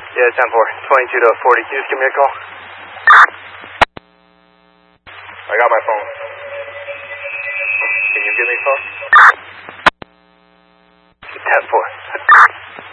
Yeah, 10-4. 22 to 40. Can you just give me a call? I got my phone. Can you give me a phone?